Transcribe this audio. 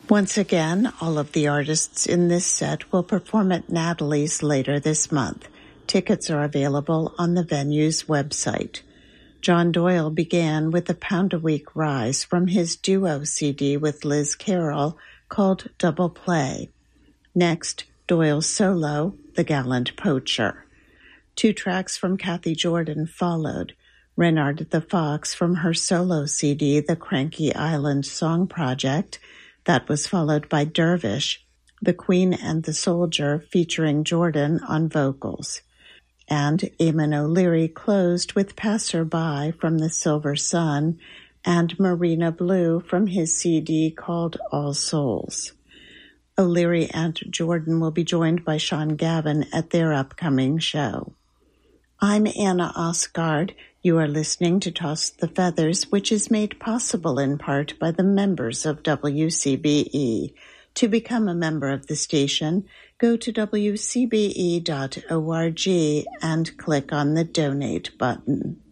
Once again, all of the artists in this set will perform at Natalie's later this month. Tickets are available on the venue's website. John Doyle began with a Pound-A-Week rise from his duo CD with Liz Carroll called Double Play. Next, Doyle's solo, The Gallant Poacher. 2 tracks from Kathy Jordan followed. Renard the Fox from her solo CD, The Cranky Island Song Project. That was followed by Dervish, The Queen and the Soldier featuring Jordan on vocals. And Eamon O'Leary closed with Passerby from The Silver Sun and Marina Blue from his CD called All Souls. O'Leary and Jordan will be joined by Sean Gavin at their upcoming show. I'm Anna Osgard. You are listening to Toss the Feathers, which is made possible in part by the members of WCBE. To become a member of the station, go to wcbe.org and click on the Donate button.